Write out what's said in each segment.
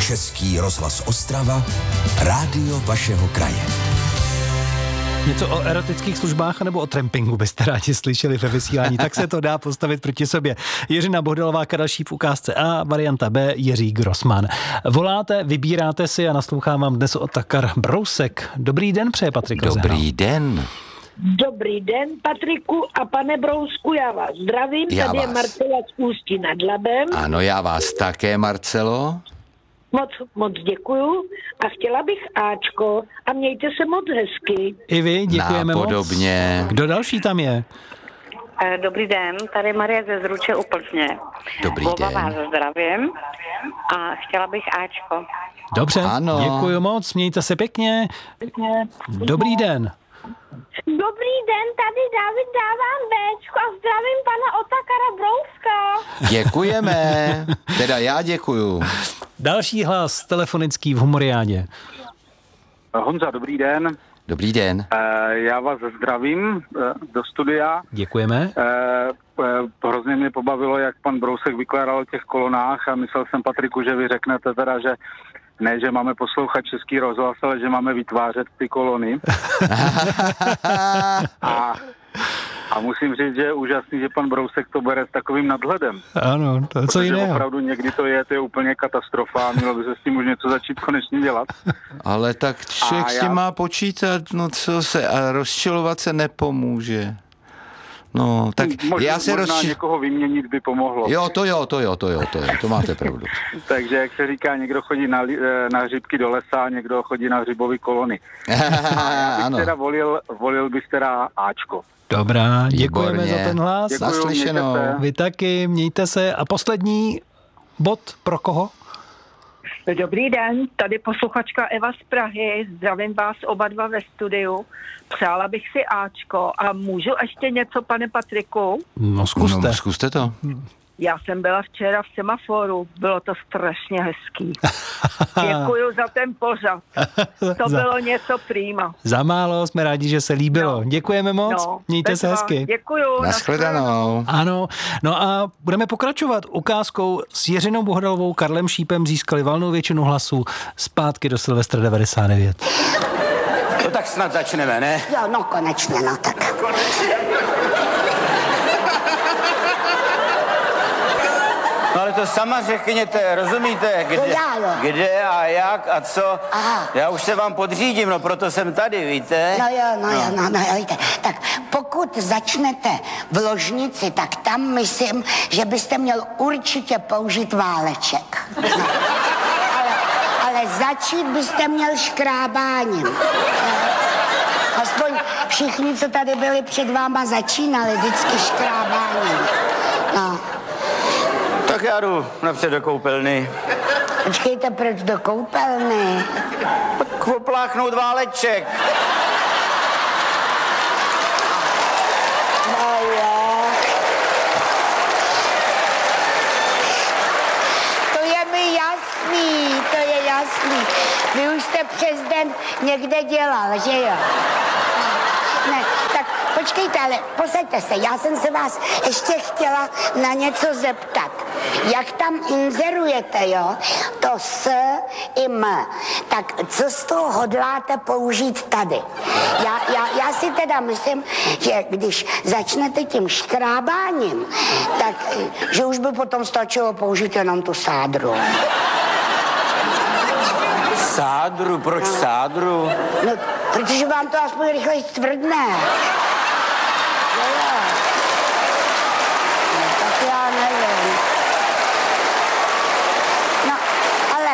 Český rozhlas Ostrava, rádio vašeho kraje. Něco o erotických službách nebo o trampingu byste rádi slyšeli ve vysílání, tak se to dá postavit proti sobě. Jiřina Bohdalová, další v ukázce A, varianta B, Jiří Grossman. Voláte, vybíráte si a naslouchám vám dnes Otakar Brousek. Dobrý den, přeje Patrik Rozehnal. Dobrý den. Dobrý den, Patriku a pane Brousku, já vás zdravím. Tady je Marcela z Ústí nad Labem. Ano, já vás také, Marcelo. Moc děkuju a chtěla bych Ačko a mějte se moc hezky. I vy, děkujeme moc. Podobně. Kdo další tam je? Dobrý den, tady Marie ze Zruče u Plzně. Dobrý Oba den. vás zdravím a chtěla bych Ačko. Dobře, ano. Děkuju moc, mějte se pěkně. Dobrý den. Dobrý den, tady David dávám Bčko a zdravím pana Otakara Brouska. Děkujeme. Teda já děkuju. Další hlas telefonický v Humoriádě. Honza, dobrý den. Dobrý den. Já vás zdravím do studia. Děkujeme. Hrozně mě pobavilo, jak pan Brousek vykládal o těch kolonách a myslel jsem, Patriku, že vy řeknete teda, že ne, že máme poslouchat Český rozhlas, ale že máme vytvářet ty kolony. A musím říct, že je úžasný, že pan Brousek to bere s takovým nadhledem. Ano, to je co jiného. Opravdu někdy to je úplně katastrofa a mělo by se s tím už něco začít konečně dělat. Ale tak člověk s tím má počítat, no co se, a rozčilovat se nepomůže. No, tak já se možná někoho vyměnit by pomohlo. Jo, to máte pravdu. Takže, jak se říká, někdo chodí na hřibky do lesa, někdo chodí na hřibový kolony. Já bych teda volil bych teda Ačko. Dobrá, děkujeme Výborně. za ten hlas. Děkuju, Naslyšenou. mějte se. Vy taky, mějte se. A poslední bod pro koho? Dobrý den, tady posluchačka Eva z Prahy, zdravím vás oba dva ve studiu. Přála bych si Ačko a můžu ještě něco, pane Patriku? No zkuste. No, zkuste to. Já jsem byla včera v Semaforu, bylo to strašně hezký. Děkuju za ten pořad. To bylo něco prýma. Za málo, jsme rádi, že se líbilo. No. Děkujeme moc, mějte se hezky. Děkuju. Naschledanou. Ano, no a budeme pokračovat ukázkou s Jiřinou Bohdalovou, Karlem Šípem získali valnou většinu hlasů zpátky do Silvestra 99. No tak snad začneme, ne? Jo, no konečně, no tak. No ale to sama řekněte, rozumíte, kde a jak a co. Aha. Já už se vám podřídím, no proto jsem tady, víte? No jo, víte. Tak pokud začnete v ložnici, tak tam myslím, že byste měl určitě použít váleček. No. Ale začít byste měl škrábáním. Aspoň všichni, co tady byli před váma, začínali vždycky škrábáním. No. Tak já jdu napřed do koupelny. Počkejte, proč do koupelny? Tak opláchnout váleček. No jo. To je mi jasný, to je jasný. Vy už jste přes den někde dělal, že jo? Ne, tak počkejte, ale posaďte se, já jsem se vás ještě chtěla na něco zeptat. Jak tam inzerujete, jo, to S i M, tak co z toho hodláte použít tady? Já si teda myslím, že když začnete tím škrábáním, tak že už by potom stačilo použít jenom tu sádru. Sádru? Proč sádru? No, protože vám to aspoň rychleji stvrdne. Jo. No, tak já nevím. No, ale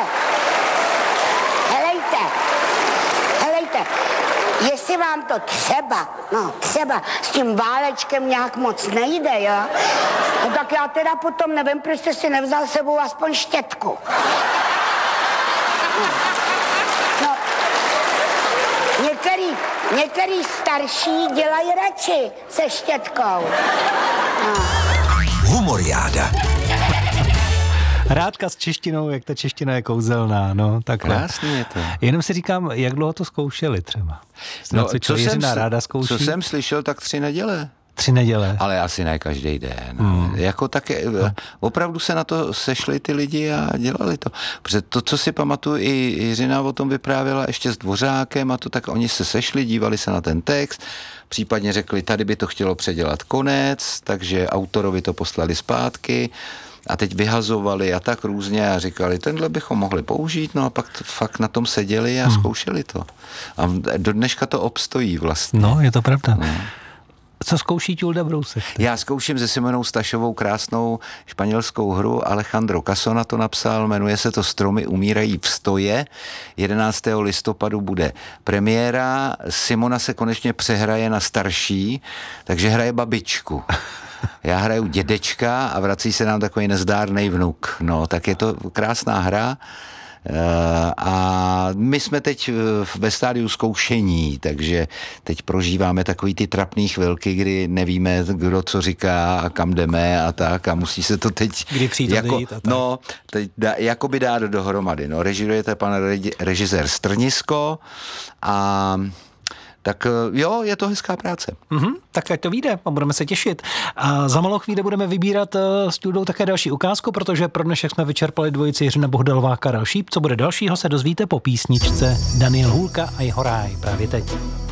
helejte, jestli vám to třeba s tím válečkem nějak moc nejde, jo? No tak já teda potom nevím, proč jste si nevzal sebou aspoň štětku. No, některý starší dělají radši se štětkou. No. Humoriáda. Hrádka s češtinou, jak ta čeština je kouzelná, no takhle. Krásný je to. Jenom si říkám, jak dlouho to zkoušeli třeba. No, co Jiřina ráda zkouší. Co jsem slyšel, tak 3 neděle. 3 neděle. Ale asi ne každý den. Jako také, opravdu se na to sešli ty lidi a dělali to. Protože to, co si pamatuju, i Jiřina o tom vyprávěla ještě s Dvořákem a to, tak oni se sešli, dívali se na ten text, případně řekli, tady by to chtělo předělat konec, takže autorovi to poslali zpátky a teď vyhazovali a tak různě a říkali, tenhle bychom mohli použít, no a pak fakt na tom seděli a zkoušeli to. A do dneška to obstojí vlastně. No, je to pravda. Co zkouší Tilda Brousek? Já zkouším se Simonou Stašovou krásnou španělskou hru. Alejandro Casona to napsal, jmenuje se to Stromy umírají v stoje. 11. listopadu bude premiéra. Simona se konečně přehraje na starší, takže hraje babičku. Já hraju dědečka a vrací se nám takový nezdárnej vnuk. No, tak je to krásná hra. A my jsme teď ve stádiu zkoušení, takže teď prožíváme takový ty trapný chvilky, kdy nevíme, kdo co říká a kam jdeme a tak a musí se to teď jakoby dát dohromady. No, režirujete pan režisér Strnisko a tak jo, je to hezká práce. Tak ať to vyjde a budeme se těšit. A za malou chvíli budeme vybírat s Tildou také další ukázku, protože pro dnešek jsme vyčerpali dvojici Jiřina Bohdalová, Karel Šíp. Co bude dalšího, se dozvíte po písničce Daniel Hůlka a jeho ráj právě teď.